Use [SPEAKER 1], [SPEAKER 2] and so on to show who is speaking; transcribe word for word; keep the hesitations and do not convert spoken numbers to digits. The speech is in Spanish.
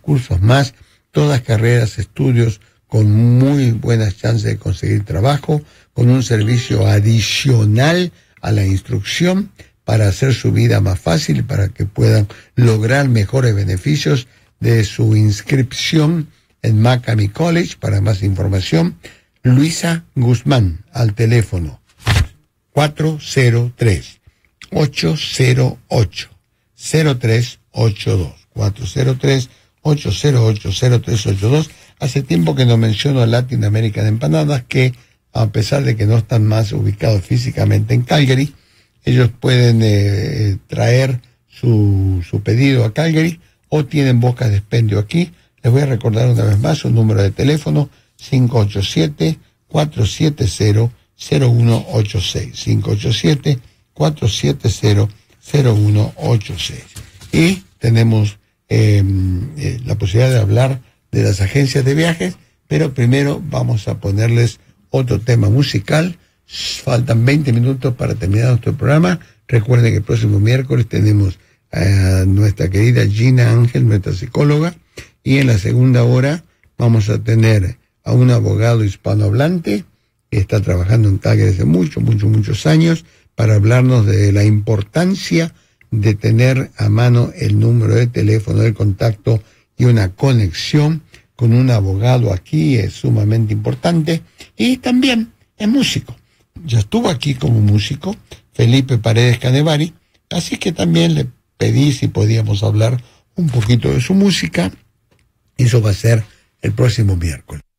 [SPEAKER 1] cursos más, todas carreras, estudios con muy buenas chances de conseguir trabajo, con un servicio adicional a la instrucción para hacer su vida más fácil y para que puedan lograr mejores beneficios de su inscripción en Maccabi College. Para más información, Luisa Guzmán, al teléfono cuatro cero tres, ocho cero ocho, cero tres ocho dos, cuatro cero tres, ocho cero ocho, cero tres ocho dos. Hace tiempo que no menciono Latin American Empanadas, que a pesar de que no están más ubicados físicamente en Calgary, ellos pueden eh, traer su, su pedido a Calgary o tienen bocas de expendio aquí. Les voy a recordar una vez más su número de teléfono: cinco ocho siete, cuatro siete cero, cero uno ocho seis, cinco ocho siete, cuatro siete cero, cero uno ocho seis. Y tenemos eh, eh, la posibilidad de hablar de las agencias de viajes, pero primero vamos a ponerles otro tema musical. Faltan veinte minutos para terminar nuestro programa. Recuerden que el próximo miércoles tenemos a nuestra querida Gina Ángel, nuestra psicóloga, y en la segunda hora vamos a tener a un abogado hispanohablante que está trabajando en Calgary desde muchos, muchos, muchos años, para hablarnos de la importancia de tener a mano el número de teléfono del contacto y una conexión con un abogado aquí es sumamente importante. Y también es músico. Ya estuvo aquí como músico Felipe Paredes Canevari, así que también le pedí si podíamos hablar un poquito de su música. Eso va a ser el próximo miércoles.